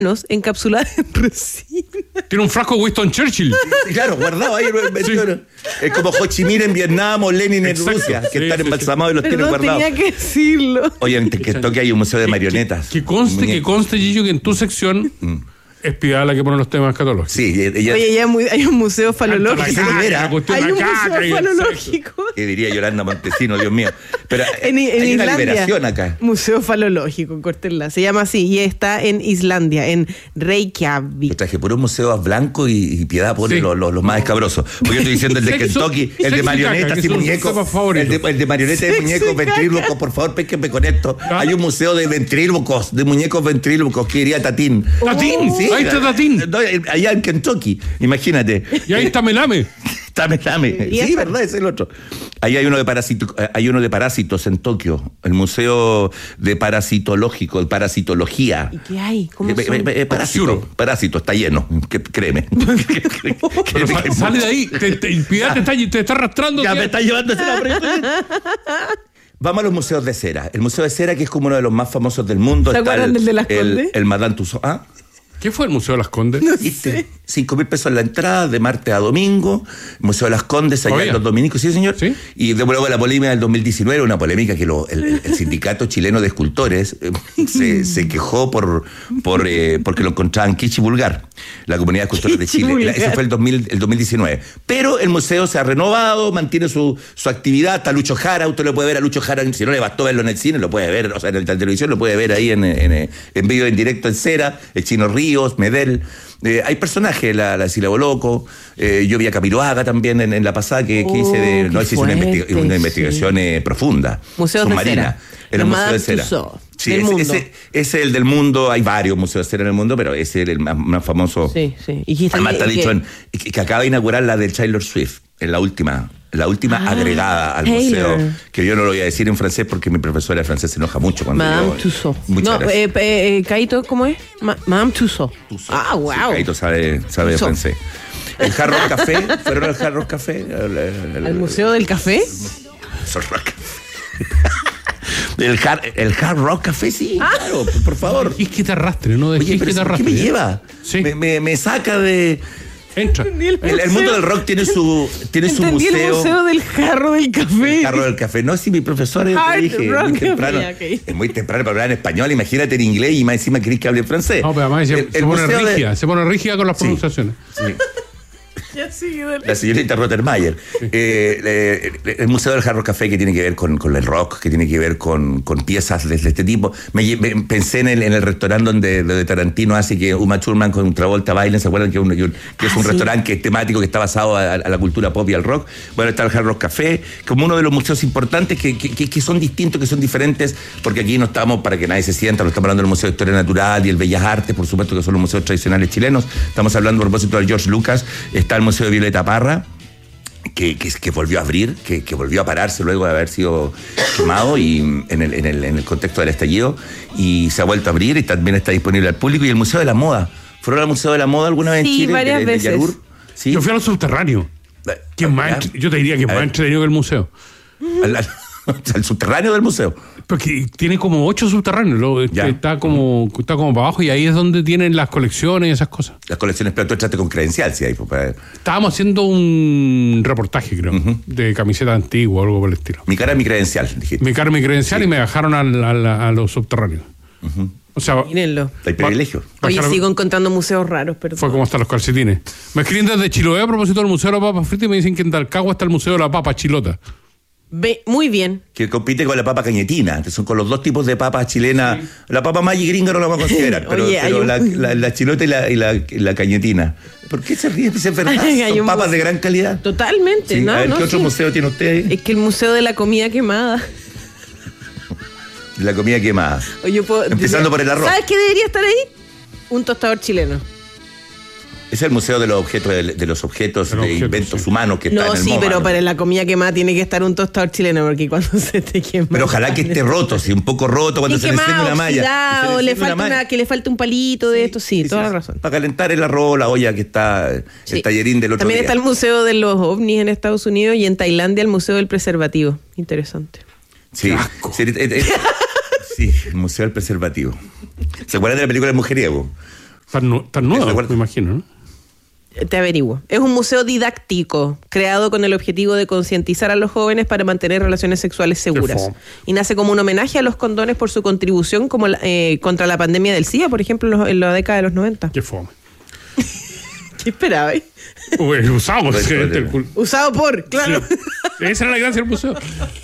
encapsulada en resina. Tiene un frasco de Winston Churchill. Claro, guardado ahí. Sí. Es como Ho Chi Minh en Vietnam o Lenin en Rusia, que están embalsamados y los tienen guardados. Tenía que decirlo. Oye, en Kentucky hay un museo de marionetas. Que conste, Gillo, que en tu sección es Piedad la que pone los temas escatológicos. Sí, ella... Oye, hay un museo falológico. Se libera. Hay un museo falológico. ¿Qué diría Yolanda Montesino, Dios mío? Pero en hay una Islandia, liberación acá. Museo falológico, córtenla. Se llama así y está en Islandia, en Reykjavik. Yo traje por un museo blanco y Piedad pone los más escabrosos. Porque yo estoy diciendo el de Kentucky, el de marionetas y muñecos. El de marionetas y muñecos ventrílocos, por favor, péquenme con esto. Hay un museo de ventrílocos, de muñecos ventrílocos, que diría Tatín. ¿Tatín? Sí. Ahí está Tatín. Allá en Kentucky, imagínate. Y ahí está Melame. Sí, verdad, es el otro. Ahí hay uno de parásitos en Tokio, el museo de parasitológico, de parasitología. ¿Y qué hay? ¿Cómo Parásito, está lleno, créeme. Pero sale de ahí, Piedad te está arrastrando. Ya me está llevando Vamos a los museos de cera. El museo de cera, que es como uno de los más famosos del mundo. ¿Se acuerdan del de Las Condes? El Madame Tussauds. ¿Ah? ¿Qué fue el Museo de Las Condes? No sé. 5.000 pesos en la entrada, de martes a domingo. Museo de Las Condes, allá en los dominicos, sí, señor. ¿Sí? Y luego la polémica del 2019, una polémica que el sindicato chileno de escultores se quejó porque lo encontraban kitsch y vulgar. La comunidad de escultores de Chile. Ese fue el 2019. Pero el museo se ha renovado, mantiene su actividad. Está Lucho Jara, usted lo puede ver a Lucho Jara. Si no le bastó verlo en el cine, lo puede ver, o sea, en la televisión lo puede ver ahí en vivo, en directo, en cera. El Chino Ríos, Medel. Hay personajes, la Sila Boloco, yo vi a Camiroaga también en la pasada que hice hice una investigación profunda, Museos submarina, en el Museo de Cera. Sí, ese es el del mundo. Hay varios museos de cera en el mundo, pero ese es el más famoso. Sí. Y además está dicho que acaba de inaugurar la de Taylor Swift, en la última agregada al museo, que yo no lo voy a decir en francés porque mi profesora de francés se enoja mucho cuando Madame Tussauds. Caito, ¿cómo es? Madame Tussauds. Ah, wow. Sí, Caito sabe de francés. El Hard Rock Café, ¿fueron al Hard Rock Café? ¿Al Museo del Café? El Hard Rock Café, sí, claro, por favor. Es que te arrastre, ¿no? Oye, pero ¿qué me lleva? Sí. Me saca de... Entra. El mundo del rock tiene su museo. El museo del jarro del café. El jarro del café. No, si mi profesor te dije muy temprano. Es muy temprano para hablar en español. Imagínate en inglés y más encima querés que hable en francés. No, pero además se pone rígida con las pronunciaciones. Sí. La señorita Rottermeier. Sí. El Museo del Jarro Café, que tiene que ver con el rock, que tiene que ver con piezas de este tipo. Pensé en el restaurante donde Tarantino hace que Uma Thurman con Travolta bailen. ¿Se acuerdan que es un restaurante que es temático, que está basado a la cultura pop y al rock? Bueno, está el Hard Rock Café, como uno de los museos importantes que son distintos, que son diferentes, porque aquí no estamos para que nadie se sienta, no estamos hablando del Museo de Historia Natural y el Bellas Artes, por supuesto, que son los museos tradicionales chilenos. Estamos hablando a propósito de George Lucas. Está el Museo de Violeta Parra, que volvió a abrir, que volvió a pararse luego de haber sido quemado y en el contexto del estallido, y se ha vuelto a abrir y también está disponible al público. Y el Museo de la Moda. ¿Fueron al Museo de la Moda alguna vez en Chile? Varias veces. ¿Sí? Yo fui al subterráneo. Yo te diría que es más entretenido que el museo. Al subterráneo del museo. Porque tiene como 8 subterráneos, está como para abajo, y ahí es donde tienen las colecciones y esas cosas. Las colecciones, pero tú entraste con credencial, sí. Estábamos haciendo un reportaje, creo, de camiseta antigua o algo por el estilo. Mi cara, mi credencial, dijiste. Mi cara, mi credencial, sí. Y me bajaron a los subterráneos. O sea, mírenlo. Hay privilegio. Oye, sigo encontrando museos raros, perdón. Fue como hasta los calcetines. Me escriben desde Chiloé a propósito del Museo de la Papa Frita y me dicen que en Talcahuano está el Museo de la Papa Chilota. Muy bien. Que compite con la papa cañetina, que son con los dos tipos de papas chilenas. Sí. La papa Maggi gringa no la vamos a considerar, pero la chilota y la cañetina. ¿Por qué se ríe? Es verdad, son papas de gran calidad. Totalmente. Sí. ¿Qué otro museo tiene usted ahí? Es que el Museo de la Comida Quemada. La comida quemada. Empezando por el arroz. ¿Sabes qué debería estar ahí? Un tostador chileno. Es el museo de los objetos de inventos humanos que está en el MoMA. Pero para la comida quemada tiene que estar un tostador chileno, porque cuando se te quema... Pero ojalá que esté roto, un poco roto, cuando se le enciende una malla. Que le falta un palito de esto, toda la razón. Para calentar el arroz, la olla que está, el tallerín del otro día. También está el Museo de los OVNIs en Estados Unidos, y en Tailandia el Museo del Preservativo. Interesante. Sí, el Museo del Preservativo. ¿Se acuerdan de la película El Mujeriego? Tan nuevo, me imagino, ¿no? Te averiguo. Es un museo didáctico, creado con el objetivo de concientizar a los jóvenes para mantener relaciones sexuales seguras. Y nace como un homenaje a los condones por su contribución contra la pandemia del SIDA, por ejemplo, en la década de los 90. Qué fome. ¿Qué esperabais? Usado por, claro. Sí. Esa era la gracia del museo.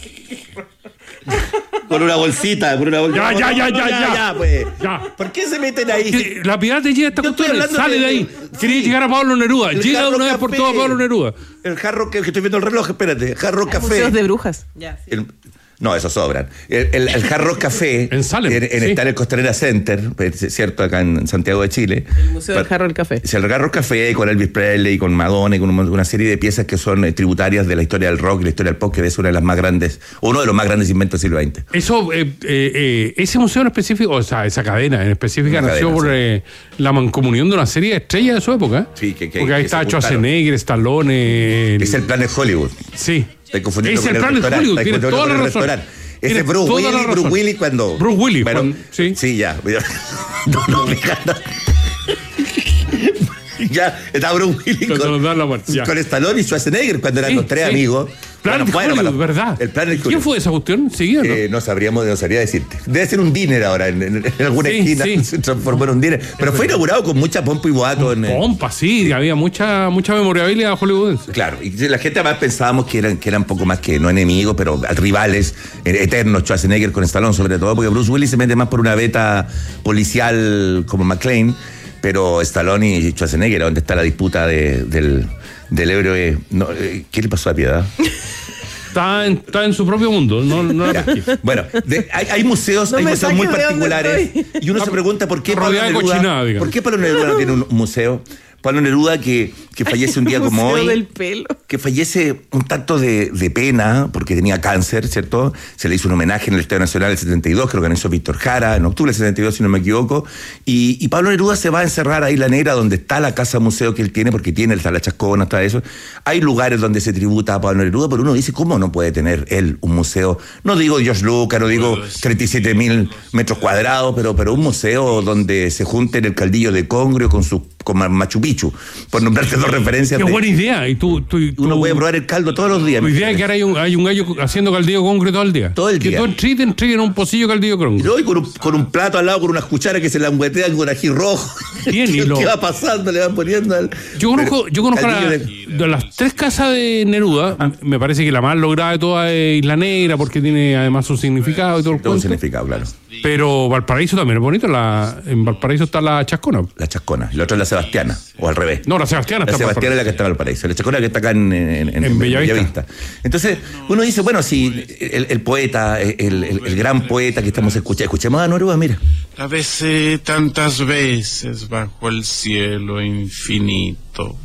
Con una bolsita, Ya, pues. Ya. ¿Por qué se meten ahí? La piedad te llega esta cuestión, sale de ahí. Quería llegar a Pablo Neruda. Llega una vez por todas a Pablo Neruda. El jarro que estoy viendo el reloj, espérate. Jarro café. Museos de brujas. Ya, sí. No, eso sobran. El Hard Rock Café en Salem, está en el Costanera Center, ¿cierto? Acá en Santiago de Chile. El Museo del Hard Rock Café. Es el Hard Rock Café con Elvis Presley, con Madonna y con una serie de piezas que son tributarias de la historia del rock y la historia del pop, que es una de las más grandes, uno de los más grandes inventos del siglo XX. Eso, ese museo en específico, o sea, esa cadena en específica nació por la mancomunión de una serie de estrellas de su época. Sí, porque ahí está Schwarzenegger, Stallone. Es el Planet Hollywood. Sí. Estoy confundiendo es el Planet Hollywood, tiene toda la razón. Ese Bruce Willis cuando... Bruce Willis, bueno, sí, ya. Ya, está Bruce Willis con Stallone y Schwarzenegger cuando eran los tres amigos. ¿Verdad? El Planet ¿Quién fue esa cuestión? ¿Siguió, no? No sabría decirte. Debe ser un dinner ahora en alguna esquina. Se transformó en un dinner. Pero fue inaugurado con mucha pompa y boato. Pompa, sí. Había mucha memorabilidad hollywoodense. Claro. Y la gente además pensábamos que eran poco más que no enemigos, pero rivales eternos. Schwarzenegger con Stallone sobre todo, porque Bruce Willis se mete más por una beta policial como McClane, pero Stallone y Schwarzenegger, donde está la disputa del héroe. No, ¿qué le pasó a Piedad? Está en su propio mundo. Bueno, hay museos muy particulares. Y uno se pregunta por qué Pablo Neruda no tiene un museo. Pablo Neruda que fallece un día como hoy. Del pelo. Que fallece un tanto de pena porque tenía cáncer, ¿cierto? Se le hizo un homenaje en el Estadio Nacional del 72, que lo organizó Víctor Jara, en octubre del 72, si no me equivoco. Y Pablo Neruda se va a encerrar a Isla Negra, donde está la casa museo que él tiene, porque está la Chascona, está eso. Hay lugares donde se tributa a Pablo Neruda, pero uno dice, ¿cómo no puede tener él un museo? No digo George Lucas, no digo 37.000 metros cuadrados, pero un museo donde se junten el caldillo de Congrio con Machu Picchu, por nombrarte dos referencias. Qué buena idea. Y uno puede probar el caldo todos los días. Tu idea es que ahora hay un gallo haciendo caldillo congrio todo el día. Todo el día. Que tú entregues en un pocillo caldillo congrio. Y con un plato al lado, con unas cucharas que se languetean con ají rojo. Bien, ¿Qué va pasando? Le van poniendo al... Yo conozco de las tres casas de Neruda, me parece que la más lograda de todas es Isla Negra, porque tiene además su significado y todo el cuento. Significado, claro. Pero Valparaíso también es bonito. En Valparaíso está la Chascona. La Chascona. La otra es la Sebastiana, o al revés. No, la Sebastiana está en Valparaíso. La Sebastiana es la que está en Valparaíso. La Chascona que está acá en Bellavista. Entonces, uno dice, bueno, si el poeta, el gran poeta que estamos escuchemos a Neruda, mira. La besé tantas veces bajo el cielo infinito.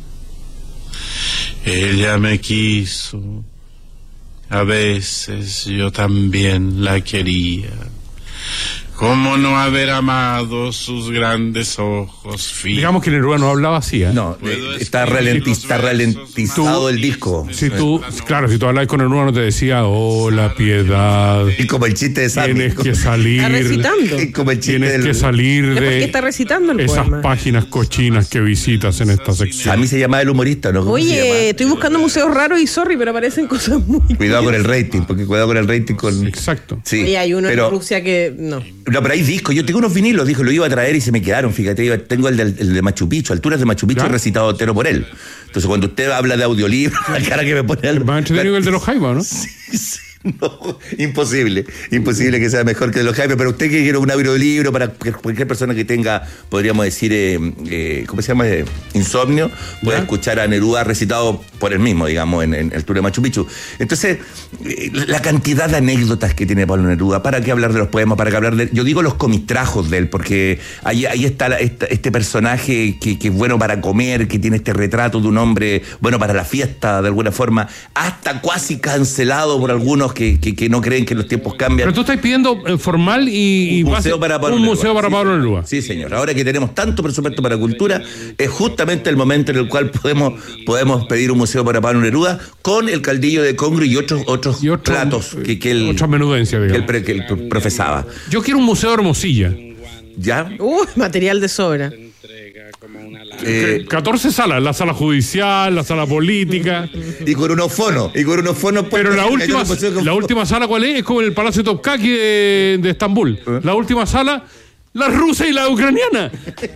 Ella me quiso. A veces yo también la quería. ¿Cómo no haber amado sus grandes ojos fijos? Digamos que Neruda no hablaba así, ¿eh? No, está ralentizado el disco. Si tú hablabas con Neruda no te decía, la piedad. Y como el chiste de Sammy. Tienes que salir. Está recitando. Tienes que salir de está recitando el esas poema. Páginas cochinas que visitas en esta sección. A mí se llamaba el humorista, ¿no? Oye, estoy buscando museos raros y pero aparecen cosas muy... Cuidado con el rating, Exacto. Sí, y hay uno en Rusia que no. No, pero hay discos. Yo tengo unos vinilos, lo iba a traer y se me quedaron, fíjate. Tengo el de Machu Picchu, Alturas de Machu Picchu, recitado entero por él. Entonces, cuando usted habla de audiolibro, la cara que me pone... Más entretenido que el de los Jaivas, ¿no? Sí. No, imposible que sea mejor que de los Jaime, pero usted que quiere un audiolibro para cualquier persona que tenga, podríamos decir, ¿cómo se llama? Insomnio, puede escuchar a Neruda recitado por él mismo, digamos, en el tour de Machu Picchu. Entonces, la cantidad de anécdotas que tiene Pablo Neruda, ¿para qué hablar de los poemas? ¿Para qué hablar de...? Yo digo los comistrajos de él, porque ahí está este personaje que es bueno para comer, que tiene este retrato de un hombre bueno para la fiesta, de alguna forma, hasta casi cancelado por algunos que no creen que los tiempos cambian. Pero tú estás pidiendo formal y un museo para Pablo Neruda. Sí, señor. Ahora que tenemos tanto presupuesto para cultura, es justamente el momento en el cual podemos pedir un museo para Pablo Neruda con el caldillo de congrio y otros platos que él... Otras menudencias, digamos. Que él profesaba. Yo quiero un museo de Hermosilla. ¿Ya? Material de sobra. 14 salas, la sala judicial, la sala política. Y con unos fonos. Pero la última sala, ¿cuál es? Es como el Palacio Topkapi de Estambul. La última sala, la rusa y la ucraniana.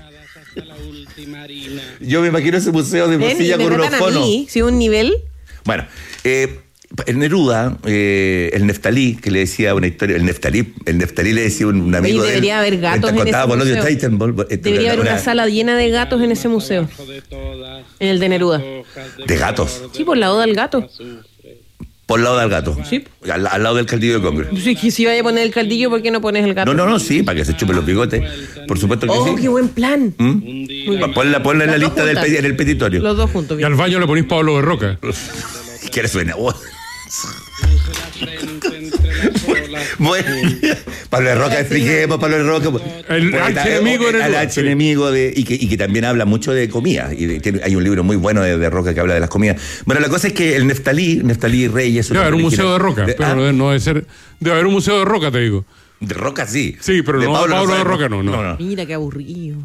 Yo me imagino ese museo de Mosilla con unos fonos. ¿Sí, un nivel? Bueno, en Neruda, el Neftalí, que le decía una historia, el Neftalí le decía un amigo de él. Debería haber gatos en ese museo. Debería haber una sala llena de gatos en ese museo. En el de Neruda. ¿De gatos? Sí, por la oda al gato. Por el lado del gato. Sí. Al lado del caldillo de Congre. Sí, que si vaya a poner el caldillo, ¿por qué no pones el gato? No, sí, para que se chupen los bigotes. Por supuesto que sí. ¡Oh, qué buen plan! Ponla en la lista en el petitorio. Los dos juntos. Y al baño le ponís Pablo de Roca. ¿Qué le suena? Bueno, Pablo de Roca, expliquemos, Pablo de Roca. El archienemigo y que también habla mucho de comida. Hay un libro muy bueno de Roca que habla de las comidas. Bueno, la cosa es que el Neftalí Reyes. Debe haber un museo de Roca, pero no debe ser. Debe haber un museo de Roca, te digo. De Roca sí. Sí, pero no Pablo de Roca no. Mira qué aburrido.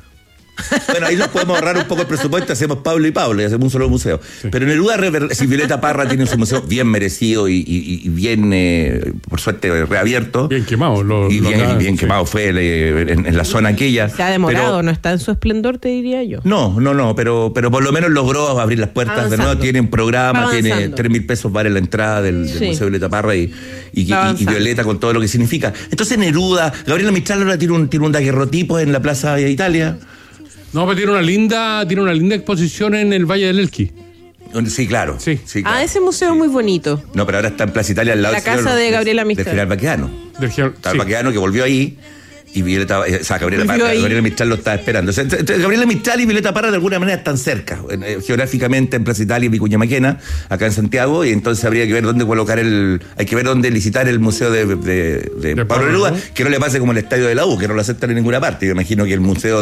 Bueno, ahí nos podemos ahorrar un poco el presupuesto, hacemos Pablo y Pablo y hacemos un solo museo. Sí. Pero Neruda, si Violeta Parra tiene su museo bien merecido y bien, por suerte, reabierto. Bien quemado. Bien quemado fue en la zona aquella. Se ha demorado, no está en su esplendor, te diría yo. No, pero por lo menos logró abrir las puertas avanzando. De nuevo. Tiene un programa, tiene 3.000 pesos vale la entrada del Museo Violeta Parra y Violeta con todo lo que significa. Entonces Neruda, Gabriela Mistral ahora tiene un daguerrotipo en la Plaza de Italia. No, pero tiene una linda exposición en el Valle del Elqui. Sí, claro. Sí, claro. Ese museo es muy bonito. No, pero ahora está en Plaza Italia al lado la casa de Gabriela Mistral. Del general Baqueano. Baqueano que volvió ahí. Y Gabriela Mistral lo estaba esperando. O sea, Gabriela Mistral y Violeta Parra de alguna manera están cerca, geográficamente en Plaza Italia y Vicuña Maquena, acá en Santiago, y entonces habría que ver dónde colocar hay que ver dónde licitar el museo de Pablo Neruda, que no le pase como el estadio de la U, que no lo aceptan en ninguna parte. Yo imagino que el museo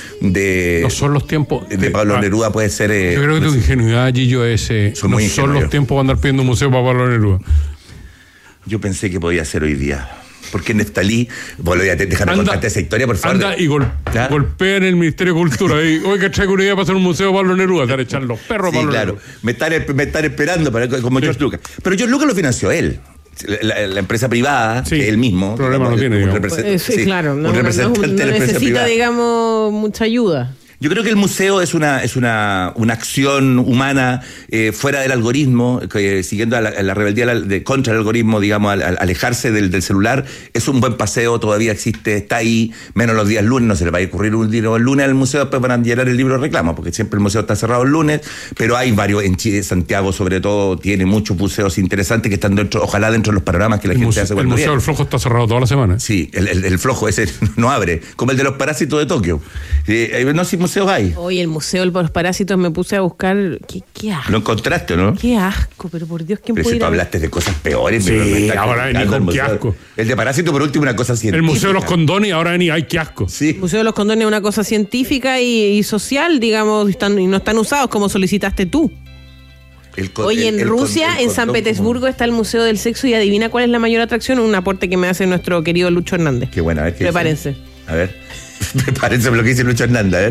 no son los tiempos de Pablo Neruda puede ser. Yo creo que tu ingenuidad, Gillo, es no son los tiempos para andar pidiendo un museo para Pablo Neruda. Yo pensé que podía ser hoy día. Porque Neftalí, déjame contarte esa historia, por favor. Anda y golpea en el Ministerio de Cultura. Oiga, traigo una idea para hacer un museo Pablo Neruda. Te van a echar los perros Pablo Neruda. Me están esperando como George Lucas. Pero George Lucas lo financió él. La empresa privada, él mismo. Problema no tiene, claro. Un representante de la empresa necesita, digamos, mucha ayuda. Yo creo que el museo es una acción humana fuera del algoritmo, siguiendo a la rebeldía contra el algoritmo, digamos, al alejarse del celular. Es un buen paseo, todavía existe, está ahí, menos los días lunes, no se le va a ocurrir un día el lunes al museo, después van a llenar el libro de reclamo, porque siempre el museo está cerrado el lunes, pero hay varios, en Chile, Santiago sobre todo, tiene muchos museos interesantes que están ojalá dentro de los panoramas que la gente hace. El Museo del Flojo está cerrado toda la semana. Sí, el Flojo ese no abre, como el de los parásitos de Tokio. No sé, museos hay. Hoy el Museo de los Parásitos me puse a buscar. ¿Qué asco? Lo encontraste, ¿no? Qué asco, pero por Dios, ¿quién puede ir? Si tú hablaste de cosas peores. Sí, ahora vení con qué asco. El de Parásito, por último, una cosa científica. El Museo de los Condones, ahora vení, ay, qué asco. Sí. El Museo de los Condones es una cosa científica y social, digamos, y no están usados como solicitaste tú. Oye, en Rusia, en San Petersburgo, está el Museo del Sexo y adivina cuál es la mayor atracción. Un aporte que me hace nuestro querido Lucho Hernández. Qué bueno, a ver qué prepárense. A ver, prepárense lo que dice Lucho Hernández, a ver.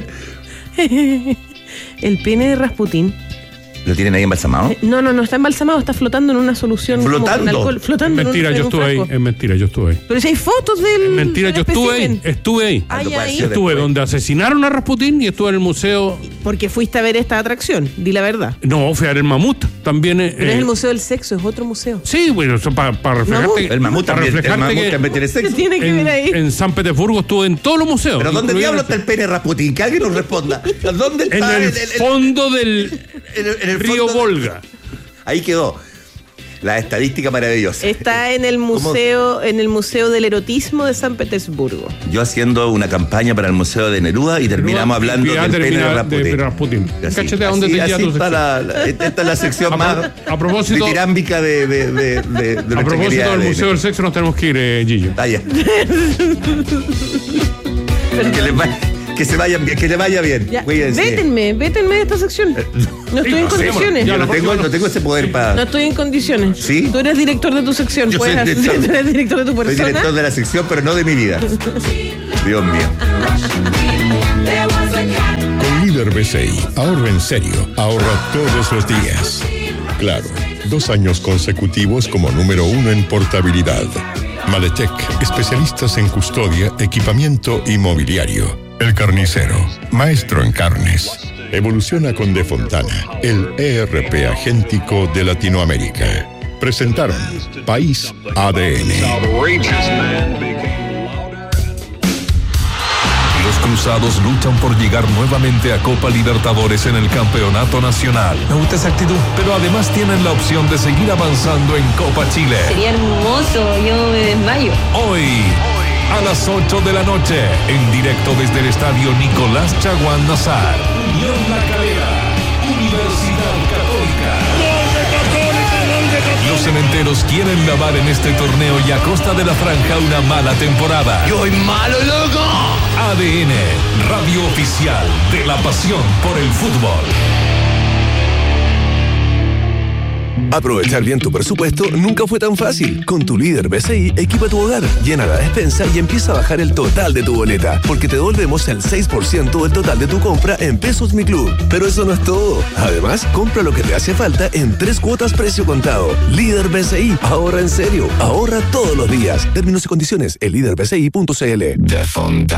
El pene de Rasputín. ¿Lo tienen ahí embalsamado? No está embalsamado, está flotando en una solución. ¿Flotando? Con alcohol, flotando. Es mentira, yo estuve ahí. Es mentira, yo estuve ahí. Pero si hay fotos del. Es mentira, yo estuve ahí. Estuve donde asesinaron a Rasputín y estuve en el museo. Porque fuiste a ver esta atracción, di la verdad. No, fui a ver el mamut. También. Pero es el Museo del Sexo, es otro museo. Sí, bueno, para reflejarte. El mamut también tiene sexo. ¿Qué tiene que ver ahí? En San Petersburgo estuve en todos los museos. ¿Pero dónde diablos está el pene de Rasputín? Que alguien nos responda. ¿Dónde está? En el fondo del río Volga. Ahí quedó. La estadística maravillosa. Está en el museo, del erotismo de San Petersburgo. Yo haciendo una campaña para el Museo de Neruda y terminamos hablando del pene de Rasputín. Cáchate a dónde te lleva tu sección. Esta es la sección más a propósito, ditirámbica de a propósito del Museo del Sexo nos tenemos que ir, Gillo. Vaya. Que se vayan bien, que le vaya bien. Vétenme de esta sección. No estoy en condiciones. Yo no tengo ese poder para. No estoy en condiciones. ¿Sí? Tú eres director de tu sección. Yo soy director. Tú eres director de tu persona. Soy director de la sección, pero no de mi vida. Dios mío. Líder BCI. Ahorra en serio. Ahorra todos los días. Claro, 2 años consecutivos como número 1 en portabilidad. Maletec, especialistas en custodia, equipamiento y mobiliario. El Carnicero, maestro en carnes. Evoluciona con De Fontana, el ERP agéntico de Latinoamérica. Presentaron País ADN. Los Cruzados luchan por llegar nuevamente a Copa Libertadores en el Campeonato Nacional. Me gusta esa actitud. Pero además tienen la opción de seguir avanzando en Copa Chile. Sería hermoso, yo me desmayo. Hoy, a las 8 de la noche, en directo desde el estadio Nicolás Chaguán Nazar. Unión La Calera, Universidad Católica. Los cementeros quieren lavar en este torneo y a costa de la franja una mala temporada. ¡Yo soy malo, loco! ADN, radio oficial de la pasión por el fútbol. Aprovechar bien tu presupuesto nunca fue tan fácil. Con tu Líder BCI, equipa tu hogar, llena la despensa y empieza a bajar el total de tu boleta, porque te devolvemos el 6% del total de tu compra en Pesos Mi Club. Pero eso no es todo. Además, compra lo que te hace falta en 3 cuotas precio contado. Líder BCI, ahorra en serio. Ahorra todos los días. Términos y condiciones en líderbci.cl.